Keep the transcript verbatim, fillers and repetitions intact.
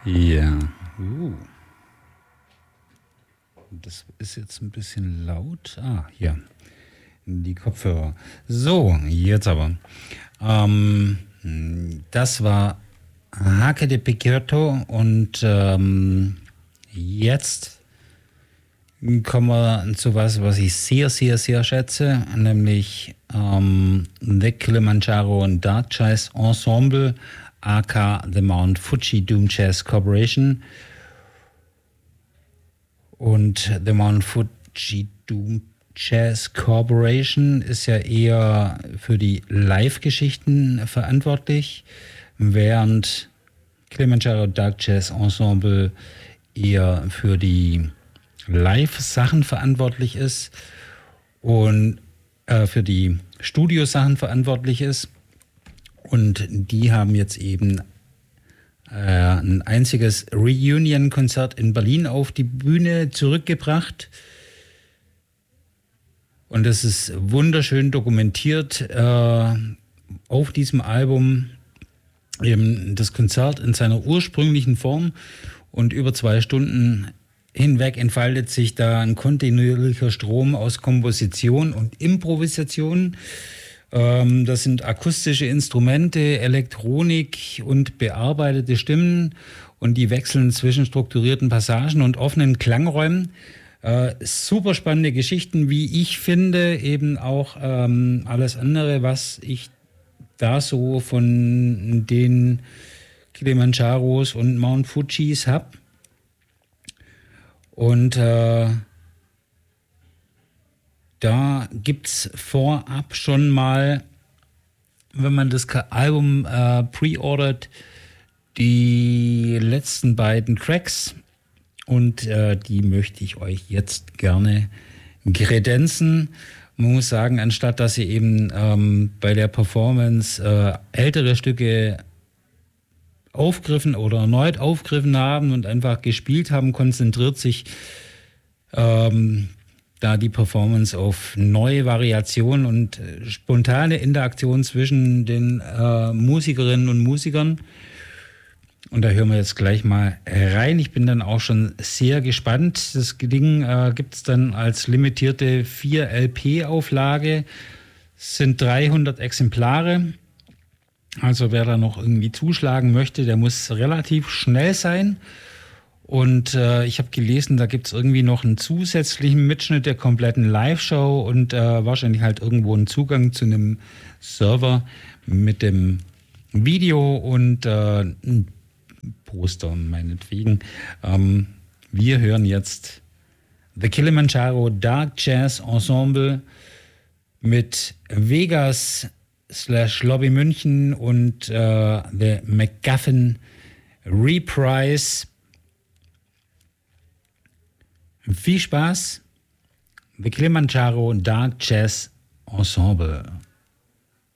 Ja. Uh. Das ist jetzt ein bisschen laut. Ah, hier. Die Kopfhörer. So, jetzt aber. Ähm, das war Hake de Picciotto und ähm, jetzt kommen wir zu was, was ich sehr, sehr, sehr schätze, nämlich ähm, The Kilimanjaro Dark Jazz Ensemble, aka The Mount Fuji Doom Jazz Corporation. Und The Mount Fuji Doom Jazz Corporation ist ja eher für die Live-Geschichten verantwortlich, während Kilimanjaro Dark Jazz Ensemble eher für die Live-Sachen verantwortlich ist und äh, für die Studiosachen verantwortlich ist. Und die haben jetzt eben äh, ein einziges Reunion-Konzert in Berlin auf die Bühne zurückgebracht. Und das ist wunderschön dokumentiert äh, auf diesem Album. Eben das Konzert in seiner ursprünglichen Form und über zwei Stunden hinweg entfaltet sich da ein kontinuierlicher Strom aus Komposition und Improvisation. Ähm, das sind akustische Instrumente, Elektronik und bearbeitete Stimmen und die wechseln zwischen strukturierten Passagen und offenen Klangräumen. Äh, super spannende Geschichten, wie ich finde, eben auch ähm, alles andere, was ich da so von den Kilimanjaros und Mount Fujis habe. Und äh, da gibt es vorab schon mal, wenn man das Album äh, pre-ordert, die letzten beiden Tracks. Und äh, die möchte ich euch jetzt gerne kredenzen. Man muss sagen, anstatt dass sie eben ähm, bei der Performance äh, ältere Stücke aufgriffen oder erneut aufgriffen haben und einfach gespielt haben, konzentriert sich ähm, da die Performance auf neue Variationen und äh, spontane Interaktion zwischen den äh, Musikerinnen und Musikern. Und da hören wir jetzt gleich mal rein. Ich bin dann auch schon sehr gespannt. Das Ding äh, gibt es dann als limitierte vier L P-Auflage. Es sind dreihundert Exemplare. Also wer da noch irgendwie zuschlagen möchte, der muss relativ schnell sein. Und äh, ich habe gelesen, da gibt es irgendwie noch einen zusätzlichen Mitschnitt der kompletten Live-Show und äh, wahrscheinlich halt irgendwo einen Zugang zu einem Server mit dem Video und äh, ein Poster meinetwegen. Ähm, wir hören jetzt The Kilimanjaro Dark Jazz Ensemble mit Vegas slash Lobby München und äh, The McGuffin Reprise. Viel Spaß. The Kilimanjaro Dark Jazz Ensemble.